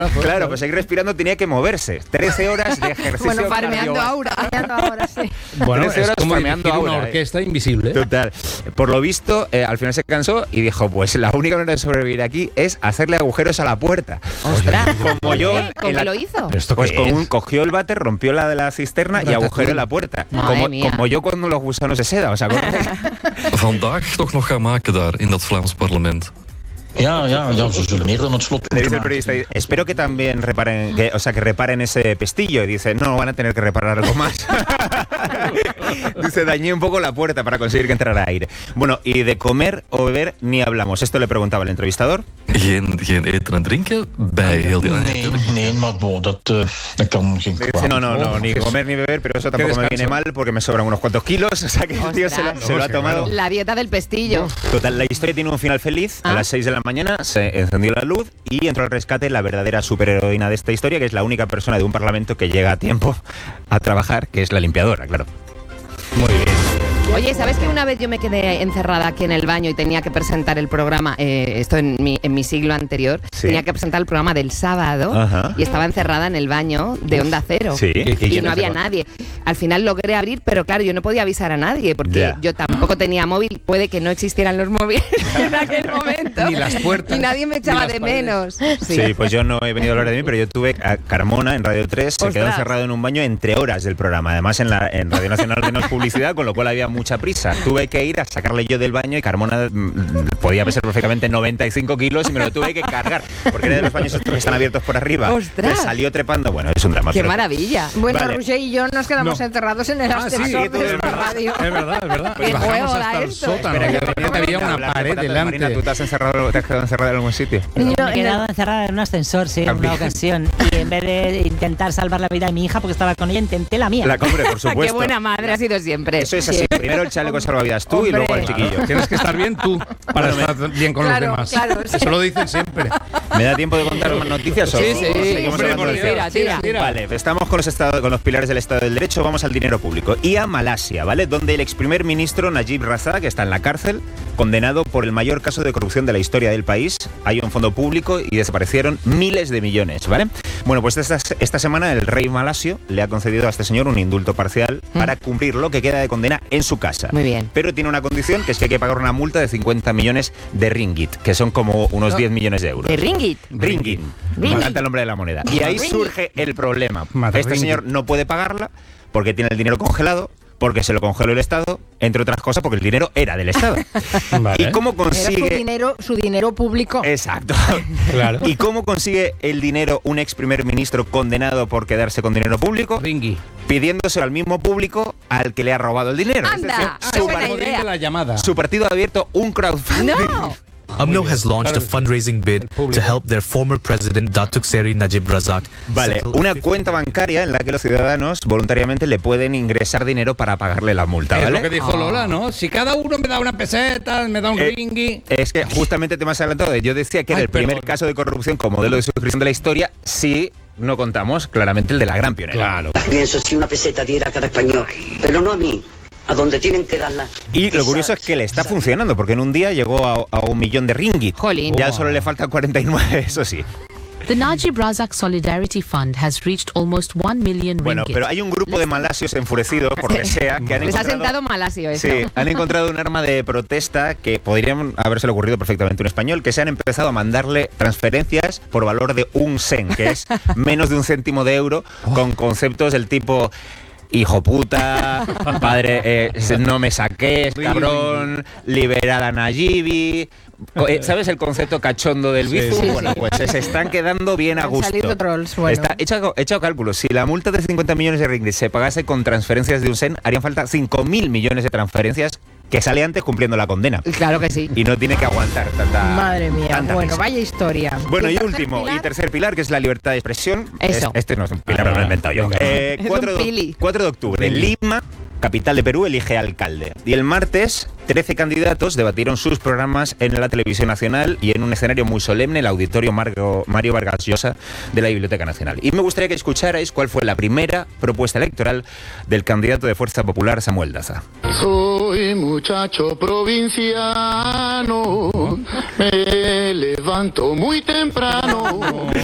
Claro, pues seguir respirando tenía que moverse. 13 horas de ejercicio. Bueno, farmeando aura. Sí. Bueno, 13 es horas como farmeando dirigir una aura, orquesta invisible. Total. Por lo visto, al final se cansó y dijo, pues la única manera de sobrevivir aquí es hacerle agujeros a la puerta. ¡Ostras! Como yo... ¿Cómo lo hizo? Pues cogió el váter, rompió la de la cisterna y agujeró la puerta. Como yo cuando los gusanos de seda, ¿os acordáis? Vandaag toch nog gaan maken daar in dat Vlaams parlement. Ja, ze zullen meer dan het slot Le moeten dice el maken. periodista, espero que también reparen, que reparen ese pestillo. Y dice, no, van a tener que reparar algo más. Dice, dañé un poco la puerta para conseguir que entrara aire. Bueno, y de comer o beber ni hablamos. Esto le preguntaba el entrevistador. Geen eten en drinken bij heel die... Nee, maar dat kan geen Dice, kwaad. no, ni comer ni beber, pero eso tampoco me viene mal porque me sobran unos cuantos kilos. O sea que el tío se lo ha tomado. La dieta del pestillo. Total, la historia tiene un final feliz. A las 6 de la mañana se encendió la luz y entró al rescate la verdadera superheroína de esta historia, que es la única persona de un parlamento que llega a tiempo a trabajar, que es la limpiadora, claro. Muy bien. Oye, ¿sabes que una vez yo me quedé encerrada aquí en el baño y tenía que presentar el programa, esto en mi siglo anterior, Sí. tenía que presentar el programa del sábado. Ajá. Y estaba encerrada en el baño de Onda Cero. Sí. Y no había nadie. Al final logré abrir, pero claro, yo no podía avisar a nadie porque Ya. yo tampoco tenía móvil. Puede que no existieran los móviles en aquel momento. Ni las puertas, Y nadie me echaba ni las de paredes. menos. Sí, pues yo no he venido a hablar de mí, pero yo tuve a Carmona en Radio 3, se quedó Ostras. encerrado en un baño entre horas del programa. Además, en Radio Nacional menos publicidad, con lo cual había mucha prisa. Tuve que ir a sacarle yo del baño y Carmona podía pesar perfectamente 95 kilos y me lo tuve que cargar, porque era de los baños estos que están abiertos por arriba. ¡Ostras! Que salió trepando, bueno, es un drama. ¡Qué pero- maravilla! Bueno, Vale. Roger y yo nos quedamos encerrados en el ascensor de esta radio. Es verdad. ¿Qué Bajamos juego hasta era el esto? sótano. Espera, De repente había una hablar de pared patatas, delante. Marina, ¿tú te has quedado encerrada en algún sitio? Yo Me he en quedado el- encerrada en un ascensor, sí, en También. una ocasión. Y en vez de intentar salvar la vida de mi hija porque estaba con ella, intenté la mía. La hombre, por supuesto. ¡Qué buena madre ha sido siempre! Eso es así. Primero el chaleco salvavidas tú y Hombre. luego el chiquillo. Tienes que estar bien tú para estar bien con Claro, los demás. claro, sí. Eso lo dicen siempre. ¿Me da tiempo de contar unas noticias? o Sí, seguimos hombre, hablando por del Dios. cielo? Tira. Vale, estamos con los pilares del Estado del Derecho, vamos al dinero público. Y a Malasia, ¿vale? Donde el ex primer ministro Najib Razak está en la cárcel, condenado por el mayor caso de corrupción de la historia del país. Hay un fondo público y desaparecieron miles de millones, ¿vale? Bueno, pues esta semana el rey malasio le ha concedido a este señor un indulto parcial para cumplir lo que queda de condena en su casa. Muy bien. Pero tiene una condición, que es que hay que pagar una multa de 50 millones de ringgit, que son como unos 10 millones de euros. ¿De ringgit? Ringgit. Me encanta el nombre de la moneda. Y ahí surge el problema. Madre Este ringgit. señor no puede pagarla porque tiene el dinero congelado, porque se lo congeló el Estado, entre otras cosas porque el dinero era del Estado. Vale. ¿Y cómo Era consigue...? su dinero público. Exacto. Claro. ¿Y cómo consigue el dinero un ex primer ministro condenado por quedarse con dinero público? Ringy. Pidiéndoselo al mismo público al que le ha robado el dinero. Es ¡Anda! decir, ¡Qué su, buena par- Como idea! dice la llamada. su partido ha abierto un crowdfunding. ¡No! UMNO has launched a fundraising bid público. to help their former president Datuk Seri Najib Razak. Vale, settle una 50 cuenta bancaria en la que los ciudadanos voluntariamente le pueden ingresar dinero para pagarle la multa, Es ¿vale? lo que dijo Lola, ¿no? Si cada uno me da una peseta, me da un ringy. Es que justamente te me has adelantado. Yo decía que era Ay, el primer perdón. caso de corrupción como modelo de suscripción de la historia si no contamos claramente el de la gran pionera. Claro. Pienso si una peseta diera a cada español, pero no a mí, a donde tienen que darla. Y lo curioso es que le está funcionando, porque en un día llegó a 1 millón de ringgit. Jolín. Ya solo le faltan 49, eso sí. The Najib Razak Solidarity Fund has reached almost 1 million Bueno, ringgit. pero hay un grupo de malasios enfurecidos, por lo que sea, que han Les ha encontrado... sentado malasio eso. Sí, han encontrado un arma de protesta que podrían habérselo ocurrido perfectamente a un español, que se han empezado a mandarle transferencias por valor de 1 sen, que es menos de 1 céntimo de euro, con conceptos del tipo... Hijo puta, padre, no me saques, cabrón, liberar a Nayibi. ¿Sabes el concepto cachondo del Bizu? sí, Bueno, pues se están quedando bien a Han gusto. salido trolls, bueno. He hecho cálculos. Si la multa de 50 millones de ringgit se pagase con transferencias de 1 sen, harían falta 5.000 millones de transferencias que sale antes cumpliendo la condena. Claro que sí. Y no tiene que aguantar tanta. Madre mía, tanta bueno, prisa. vaya historia. Bueno, y tercer último, pilar? y tercer pilar, que es la libertad de expresión. Eso. Este no es un pilar, lo he inventado yo. Es un 4 pili. de octubre, en Lima, capital de Perú, elige alcalde. Y el martes, 13 candidatos debatieron sus programas en la televisión nacional y en un escenario muy solemne, el auditorio Mario Vargas Llosa de la Biblioteca Nacional. Y me gustaría que escucharais cuál fue la primera propuesta electoral del candidato de Fuerza Popular, Samuel Daza. Soy muchacho provinciano, me levanto muy temprano.